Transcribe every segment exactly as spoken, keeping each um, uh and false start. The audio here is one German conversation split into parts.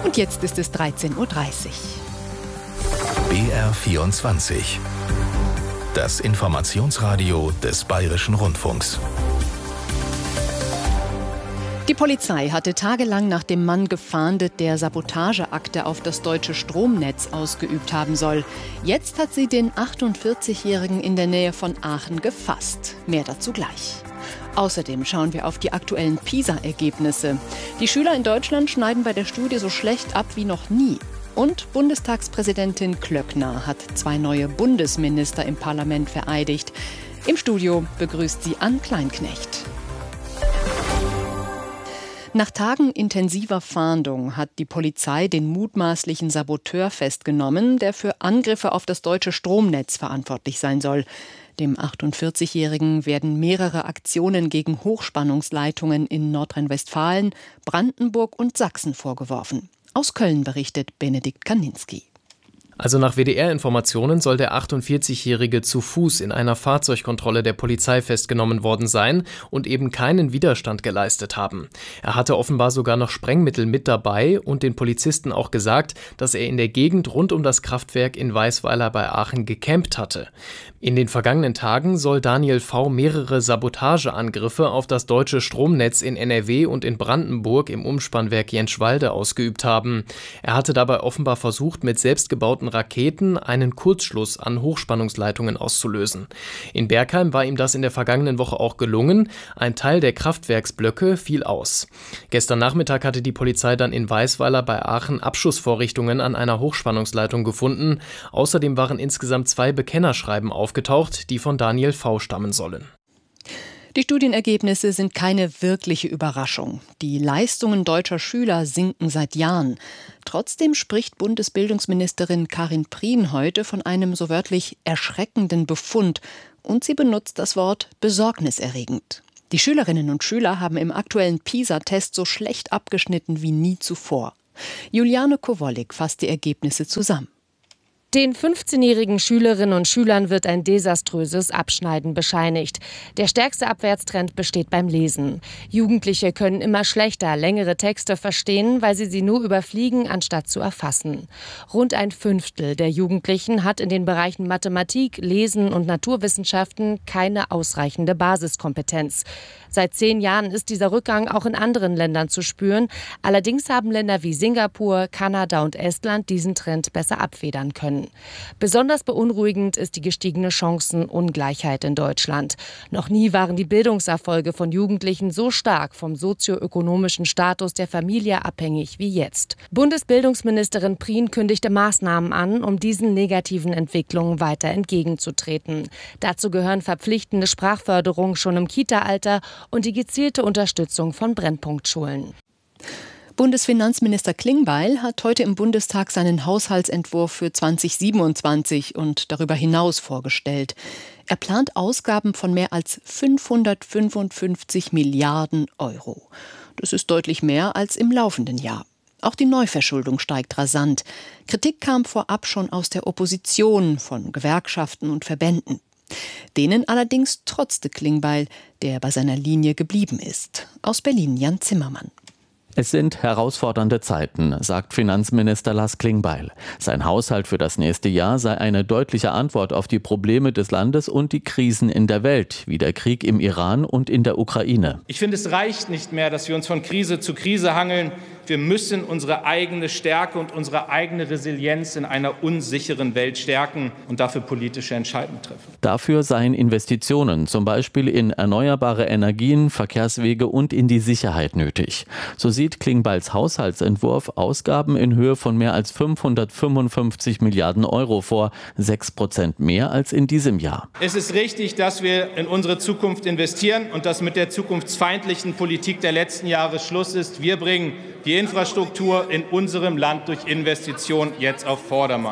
Und jetzt ist es dreizehn Uhr dreißig. B R vierundzwanzig. Das Informationsradio des Bayerischen Rundfunks. Die Polizei hatte tagelang nach dem Mann gefahndet, der Sabotageakte auf das deutsche Stromnetz ausgeübt haben soll. Jetzt hat sie den achtundvierzigjährigen in der Nähe von Aachen gefasst. Mehr dazu gleich. Außerdem schauen wir auf die aktuellen PISA-Ergebnisse. Die Schüler in Deutschland schneiden bei der Studie so schlecht ab wie noch nie. Und Bundestagspräsidentin Klöckner hat zwei neue Bundesminister im Parlament vereidigt. Im Studio begrüßt sie Ann Kleinknecht. Nach Tagen intensiver Fahndung hat die Polizei den mutmaßlichen Saboteur festgenommen, der für Angriffe auf das deutsche Stromnetz verantwortlich sein soll. Dem achtundvierzigjährigen werden mehrere Aktionen gegen Hochspannungsleitungen in Nordrhein-Westfalen, Brandenburg und Sachsen vorgeworfen. Aus Köln berichtet Benedikt Kaninski. Also nach W D R-Informationen soll der achtundvierzigjährige zu Fuß in einer Fahrzeugkontrolle der Polizei festgenommen worden sein und eben keinen Widerstand geleistet haben. Er hatte offenbar sogar noch Sprengmittel mit dabei und den Polizisten auch gesagt, dass er in der Gegend rund um das Kraftwerk in Weisweiler bei Aachen gecampt hatte. In den vergangenen Tagen soll Daniel V. mehrere Sabotageangriffe auf das deutsche Stromnetz in N R W und in Brandenburg im Umspannwerk Jenschwalde ausgeübt haben. Er hatte dabei offenbar versucht, mit selbstgebauten Raketen einen Kurzschluss an Hochspannungsleitungen auszulösen. In Bergheim war ihm das in der vergangenen Woche auch gelungen. Ein Teil der Kraftwerksblöcke fiel aus. Gestern Nachmittag hatte die Polizei dann in Weisweiler bei Aachen Abschussvorrichtungen an einer Hochspannungsleitung gefunden. Außerdem waren insgesamt zwei Bekennerschreiben aufgetaucht, die von Daniel V. stammen sollen. Die Studienergebnisse sind keine wirkliche Überraschung. Die Leistungen deutscher Schüler sinken seit Jahren. Trotzdem spricht Bundesbildungsministerin Karin Prien heute von einem so wörtlich erschreckenden Befund. Und sie benutzt das Wort besorgniserregend. Die Schülerinnen und Schüler haben im aktuellen PISA-Test so schlecht abgeschnitten wie nie zuvor. Juliane Kowollik fasst die Ergebnisse zusammen. Den fünfzehnjährigen Schülerinnen und Schülern wird ein desaströses Abschneiden bescheinigt. Der stärkste Abwärtstrend besteht beim Lesen. Jugendliche können immer schlechter längere Texte verstehen, weil sie sie nur überfliegen, anstatt zu erfassen. Rund ein Fünftel der Jugendlichen hat in den Bereichen Mathematik, Lesen und Naturwissenschaften keine ausreichende Basiskompetenz. Seit zehn Jahren ist dieser Rückgang auch in anderen Ländern zu spüren. Allerdings haben Länder wie Singapur, Kanada und Estland diesen Trend besser abfedern können. Besonders beunruhigend ist die gestiegene Chancenungleichheit in Deutschland. Noch nie waren die Bildungserfolge von Jugendlichen so stark vom sozioökonomischen Status der Familie abhängig wie jetzt. Bundesbildungsministerin Prien kündigte Maßnahmen an, um diesen negativen Entwicklungen weiter entgegenzutreten. Dazu gehören verpflichtende Sprachförderung schon im Kita-Alter und die gezielte Unterstützung von Brennpunktschulen. Bundesfinanzminister Klingbeil hat heute im Bundestag seinen Haushaltsentwurf für zweitausendsiebenundzwanzig und darüber hinaus vorgestellt. Er plant Ausgaben von mehr als fünfhundertfünfundfünfzig Milliarden Euro. Das ist deutlich mehr als im laufenden Jahr. Auch die Neuverschuldung steigt rasant. Kritik kam vorab schon aus der Opposition, von Gewerkschaften und Verbänden. Denen allerdings trotzte Klingbeil, der bei seiner Linie geblieben ist. Aus Berlin Jan Zimmermann. Es sind herausfordernde Zeiten, sagt Finanzminister Lars Klingbeil. Sein Haushalt für das nächste Jahr sei eine deutliche Antwort auf die Probleme des Landes und die Krisen in der Welt, wie der Krieg im Iran und in der Ukraine. Ich finde, es reicht nicht mehr, dass wir uns von Krise zu Krise hangeln. Wir müssen unsere eigene Stärke und unsere eigene Resilienz in einer unsicheren Welt stärken und dafür politische Entscheidungen treffen. Dafür seien Investitionen, zum Beispiel in erneuerbare Energien, Verkehrswege und in die Sicherheit nötig. So sieht Klingbeils Haushaltsentwurf Ausgaben in Höhe von mehr als fünfhundertfünfundfünfzig Milliarden Euro vor, sechs Prozent mehr als in diesem Jahr. Es ist richtig, dass wir in unsere Zukunft investieren und dass mit der zukunftsfeindlichen Politik der letzten Jahre Schluss ist. Wir bringen die Infrastruktur in unserem Land durch Investitionen jetzt auf Vordermann.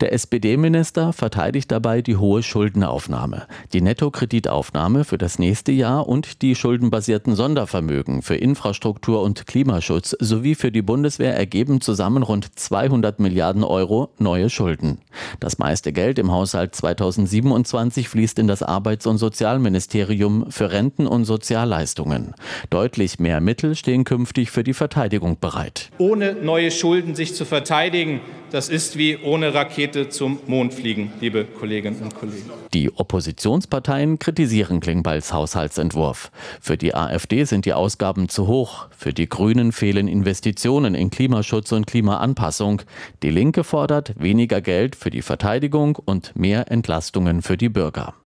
Der S P D-Minister verteidigt dabei die hohe Schuldenaufnahme, die Nettokreditaufnahme für das nächste Jahr und die schuldenbasierten Sondervermögen für Infrastruktur und Klimaschutz sowie für die Bundeswehr ergeben zusammen rund zweihundert Milliarden Euro neue Schulden. Das meiste Geld im Haushalt zweitausendsiebenundzwanzig fließt in das Arbeits- und Sozialministerium für Renten und Sozialleistungen. Deutlich mehr Mittel stehen künftig für die Verteidigung bereit. Ohne neue Schulden sich zu verteidigen, das ist wie ohne Rakete zum Mond fliegen, liebe Kolleginnen und Kollegen. Die Oppositionsparteien kritisieren Klingbeils Haushaltsentwurf. Für die AfD sind die Ausgaben zu hoch. Für die Grünen fehlen Investitionen in Klimaschutz und Klimaanpassung. Die Linke fordert weniger Geld für die Verteidigung und mehr Entlastungen für die Bürger.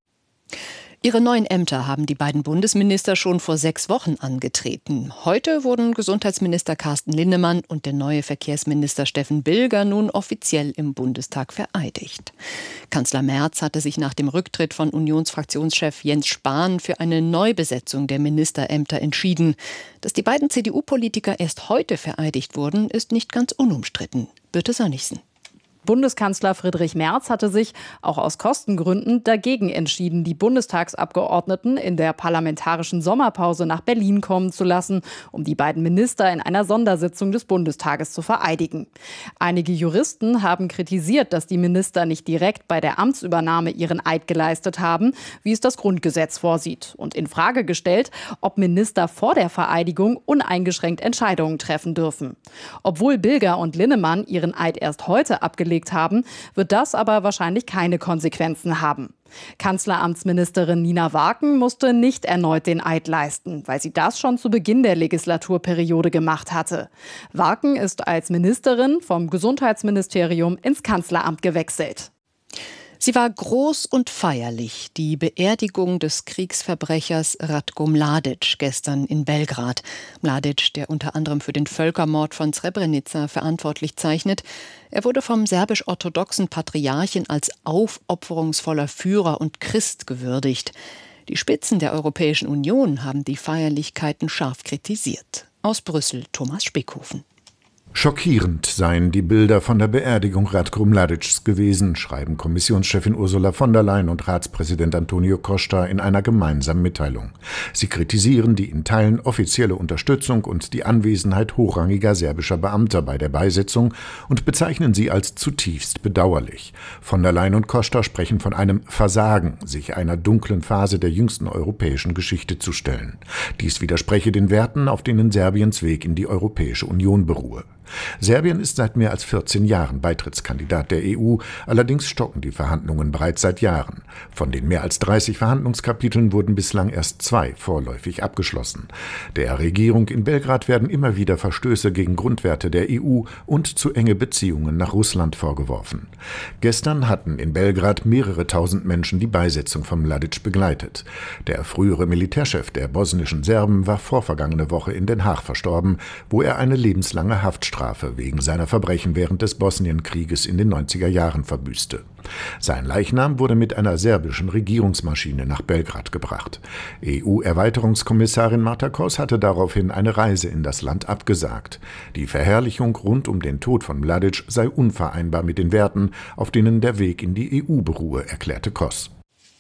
Ihre neuen Ämter haben die beiden Bundesminister schon vor sechs Wochen angetreten. Heute wurden Gesundheitsminister Carsten Linnemann und der neue Verkehrsminister Steffen Bilger nun offiziell im Bundestag vereidigt. Kanzler Merz hatte sich nach dem Rücktritt von Unionsfraktionschef Jens Spahn für eine Neubesetzung der Ministerämter entschieden. Dass die beiden C D U-Politiker erst heute vereidigt wurden, ist nicht ganz unumstritten. Birte Sönnigsen. Bundeskanzler Friedrich Merz hatte sich, auch aus Kostengründen, dagegen entschieden, die Bundestagsabgeordneten in der parlamentarischen Sommerpause nach Berlin kommen zu lassen, um die beiden Minister in einer Sondersitzung des Bundestages zu vereidigen. Einige Juristen haben kritisiert, dass die Minister nicht direkt bei der Amtsübernahme ihren Eid geleistet haben, wie es das Grundgesetz vorsieht, und in Frage gestellt, ob Minister vor der Vereidigung uneingeschränkt Entscheidungen treffen dürfen. Obwohl Bilger und Linnemann ihren Eid erst heute abgelegt haben, wird das aber wahrscheinlich keine Konsequenzen haben. Kanzleramtsministerin Nina Warken musste nicht erneut den Eid leisten, weil sie das schon zu Beginn der Legislaturperiode gemacht hatte. Warken ist als Ministerin vom Gesundheitsministerium ins Kanzleramt gewechselt. Sie war groß und feierlich, die Beerdigung des Kriegsverbrechers Ratko Mladic gestern in Belgrad. Mladic, der unter anderem für den Völkermord von Srebrenica verantwortlich zeichnet. Er wurde vom serbisch-orthodoxen Patriarchen als aufopferungsvoller Führer und Christ gewürdigt. Die Spitzen der Europäischen Union haben die Feierlichkeiten scharf kritisiert. Aus Brüssel Thomas Spickhofen. Schockierend seien die Bilder von der Beerdigung Ratko Mladics gewesen, schreiben Kommissionschefin Ursula von der Leyen und Ratspräsident Antonio Costa in einer gemeinsamen Mitteilung. Sie kritisieren die in Teilen offizielle Unterstützung und die Anwesenheit hochrangiger serbischer Beamter bei der Beisetzung und bezeichnen sie als zutiefst bedauerlich. Von der Leyen und Costa sprechen von einem Versagen, sich einer dunklen Phase der jüngsten europäischen Geschichte zu stellen. Dies widerspreche den Werten, auf denen Serbiens Weg in die Europäische Union beruhe. Serbien ist seit mehr als vierzehn Jahren Beitrittskandidat der E U, allerdings stocken die Verhandlungen bereits seit Jahren. Von den mehr als dreißig Verhandlungskapiteln wurden bislang erst zwei vorläufig abgeschlossen. Der Regierung in Belgrad werden immer wieder Verstöße gegen Grundwerte der E U und zu enge Beziehungen nach Russland vorgeworfen. Gestern hatten in Belgrad mehrere tausend Menschen die Beisetzung von Mladic begleitet. Der frühere Militärchef der bosnischen Serben war vorvergangene Woche in Den Haag verstorben, wo er eine lebenslange Haftstrafe wegen seiner Verbrechen während des Bosnienkrieges in den neunziger Jahren verbüßte. Sein Leichnam wurde mit einer serbischen Regierungsmaschine nach Belgrad gebracht. E U-Erweiterungskommissarin Marta Kos hatte daraufhin eine Reise in das Land abgesagt. Die Verherrlichung rund um den Tod von Mladic sei unvereinbar mit den Werten, auf denen der Weg in die E U beruhe, erklärte Kos.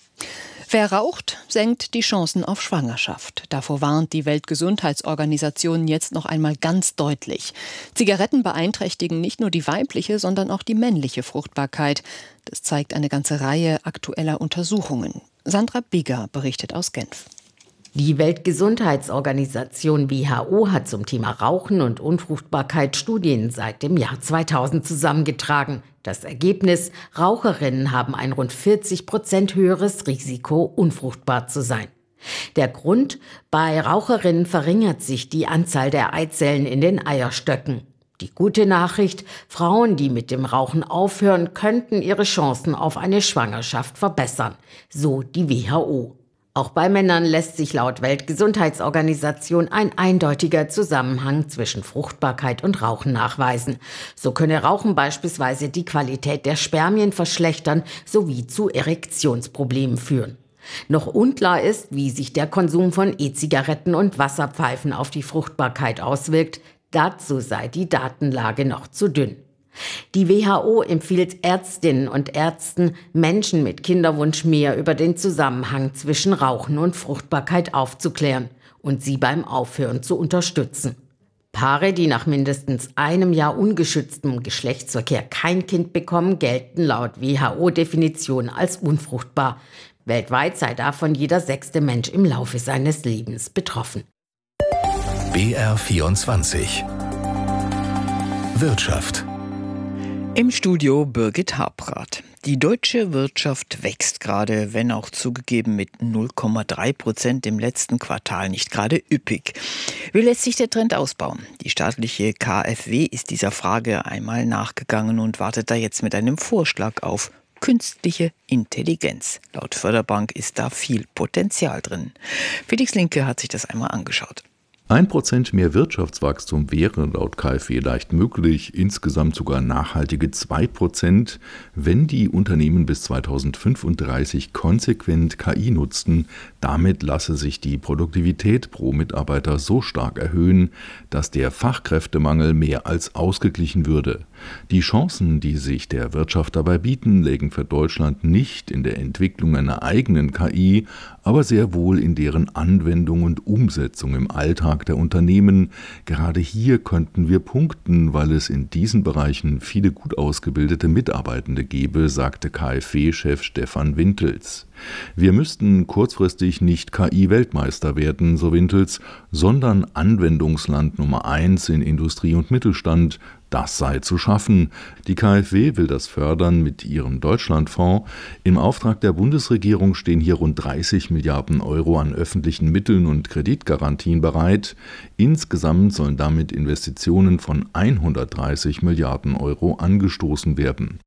Wer raucht, senkt die Chancen auf Schwangerschaft. Davor warnt die Weltgesundheitsorganisation jetzt noch einmal ganz deutlich. Zigaretten beeinträchtigen nicht nur die weibliche, sondern auch die männliche Fruchtbarkeit. Das zeigt eine ganze Reihe aktueller Untersuchungen. Sandra Bigger berichtet aus Genf. Die Weltgesundheitsorganisation W H O hat zum Thema Rauchen und Unfruchtbarkeit Studien seit dem Jahr zweitausend zusammengetragen. Das Ergebnis: Raucherinnen haben ein rund vierzig Prozent höheres Risiko, unfruchtbar zu sein. Der Grund: Bei Raucherinnen verringert sich die Anzahl der Eizellen in den Eierstöcken. Die gute Nachricht: Frauen, die mit dem Rauchen aufhören, könnten ihre Chancen auf eine Schwangerschaft verbessern, so die W H O. Auch bei Männern lässt sich laut Weltgesundheitsorganisation ein eindeutiger Zusammenhang zwischen Fruchtbarkeit und Rauchen nachweisen. So könne Rauchen beispielsweise die Qualität der Spermien verschlechtern sowie zu Erektionsproblemen führen. Noch unklar ist, wie sich der Konsum von E-Zigaretten und Wasserpfeifen auf die Fruchtbarkeit auswirkt. Dazu sei die Datenlage noch zu dünn. Die W H O empfiehlt Ärztinnen und Ärzten, Menschen mit Kinderwunsch mehr über den Zusammenhang zwischen Rauchen und Fruchtbarkeit aufzuklären und sie beim Aufhören zu unterstützen. Paare, die nach mindestens einem Jahr ungeschütztem Geschlechtsverkehr kein Kind bekommen, gelten laut W H O-Definition als unfruchtbar. Weltweit sei davon jeder sechste Mensch im Laufe seines Lebens betroffen. B R vierundzwanzig Wirtschaft. Im Studio Birgit Habrath. Die deutsche Wirtschaft wächst gerade, wenn auch zugegeben mit null Komma drei Prozent im letzten Quartal, nicht gerade üppig. Wie lässt sich der Trend ausbauen? Die staatliche K f W ist dieser Frage einmal nachgegangen und wartet da jetzt mit einem Vorschlag auf künstliche Intelligenz. Laut Förderbank ist da viel Potenzial drin. Felix Linke hat sich das einmal angeschaut. Ein Prozent mehr Wirtschaftswachstum wäre laut K f W leicht möglich, insgesamt sogar nachhaltige zwei Prozent, wenn die Unternehmen bis zweitausendfünfunddreißig konsequent K I nutzten. Damit lasse sich die Produktivität pro Mitarbeiter so stark erhöhen, dass der Fachkräftemangel mehr als ausgeglichen würde. Die Chancen, die sich der Wirtschaft dabei bieten, lägen für Deutschland nicht in der Entwicklung einer eigenen K I, aber sehr wohl in deren Anwendung und Umsetzung im Alltag der Unternehmen. Gerade hier könnten wir punkten, weil es in diesen Bereichen viele gut ausgebildete Mitarbeitende gäbe, sagte K f W-Chef Stefan Wintels. Wir müssten kurzfristig nicht K I-Weltmeister werden, so Wintels, sondern Anwendungsland Nummer eins in Industrie und Mittelstand. Das sei zu schaffen. Die K f W will das fördern mit ihrem Deutschlandfonds. Im Auftrag der Bundesregierung stehen hier rund dreißig Milliarden Euro an öffentlichen Mitteln und Kreditgarantien bereit. Insgesamt sollen damit Investitionen von hundertdreißig Milliarden Euro angestoßen werden.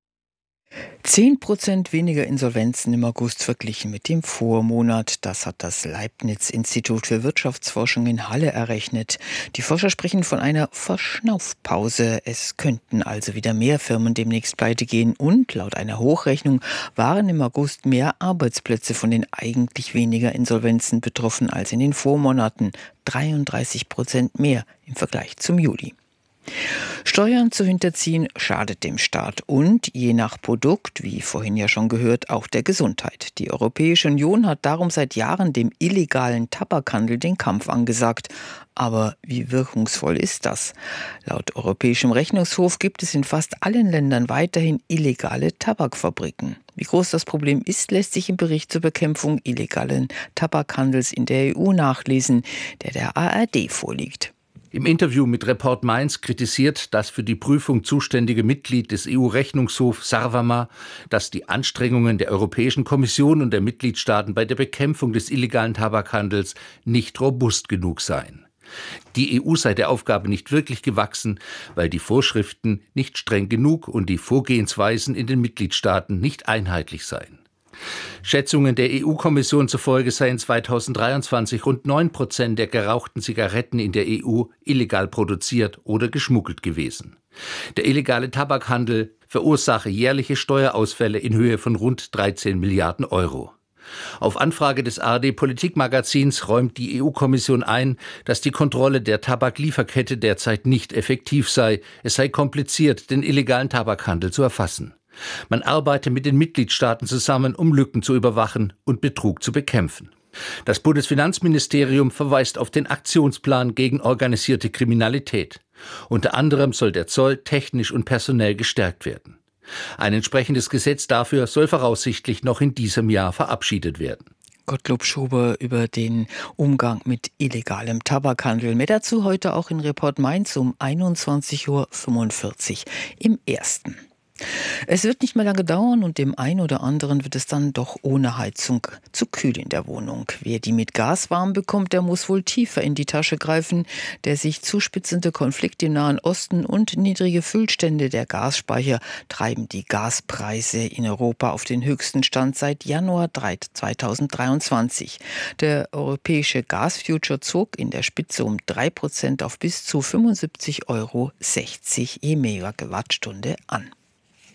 zehn Prozent weniger Insolvenzen im August verglichen mit dem Vormonat. Das hat das Leibniz-Institut für Wirtschaftsforschung in Halle errechnet. Die Forscher sprechen von einer Verschnaufpause. Es könnten also wieder mehr Firmen demnächst pleite gehen. Und laut einer Hochrechnung waren im August mehr Arbeitsplätze von den eigentlich weniger Insolvenzen betroffen als in den Vormonaten. dreiunddreißig Prozent mehr im Vergleich zum Juli. Steuern zu hinterziehen schadet dem Staat und je nach Produkt, wie vorhin ja schon gehört, auch der Gesundheit. Die Europäische Union hat darum seit Jahren dem illegalen Tabakhandel den Kampf angesagt. Aber wie wirkungsvoll ist das? Laut Europäischem Rechnungshof gibt es in fast allen Ländern weiterhin illegale Tabakfabriken. Wie groß das Problem ist, lässt sich im Bericht zur Bekämpfung illegalen Tabakhandels in der E U nachlesen, der der A R D vorliegt. Im Interview mit Report Mainz kritisiert das für die Prüfung zuständige Mitglied des E U-Rechnungshofs Sarvamaa, dass die Anstrengungen der Europäischen Kommission und der Mitgliedstaaten bei der Bekämpfung des illegalen Tabakhandels nicht robust genug seien. Die E U sei der Aufgabe nicht wirklich gewachsen, weil die Vorschriften nicht streng genug und die Vorgehensweisen in den Mitgliedstaaten nicht einheitlich seien. Schätzungen der E U-Kommission zufolge seien zweitausenddreiundzwanzig rund neun Prozent der gerauchten Zigaretten in der E U illegal produziert oder geschmuggelt gewesen. Der illegale Tabakhandel verursache jährliche Steuerausfälle in Höhe von rund dreizehn Milliarden Euro. Auf Anfrage des A R D-Politikmagazins räumt die E U-Kommission ein, dass die Kontrolle der Tabaklieferkette derzeit nicht effektiv sei. Es sei kompliziert, den illegalen Tabakhandel zu erfassen. Man arbeite mit den Mitgliedstaaten zusammen, um Lücken zu überwachen und Betrug zu bekämpfen. Das Bundesfinanzministerium verweist auf den Aktionsplan gegen organisierte Kriminalität. Unter anderem soll der Zoll technisch und personell gestärkt werden. Ein entsprechendes Gesetz dafür soll voraussichtlich noch in diesem Jahr verabschiedet werden. Gottlob Schober über den Umgang mit illegalem Tabakhandel. Mehr dazu heute auch in Report Mainz um einundzwanzig Uhr fünfundvierzig im Ersten. Es wird nicht mehr lange dauern und dem einen oder anderen wird es dann doch ohne Heizung zu kühl in der Wohnung. Wer die mit Gas warm bekommt, der muss wohl tiefer in die Tasche greifen. Der sich zuspitzende Konflikt im Nahen Osten und niedrige Füllstände der Gasspeicher treiben die Gaspreise in Europa auf den höchsten Stand seit Januar zweitausenddreiundzwanzig. Der europäische Gasfuture zog in der Spitze um drei Prozent auf bis zu fünfundsiebzig Euro sechzig je Megawattstunde an.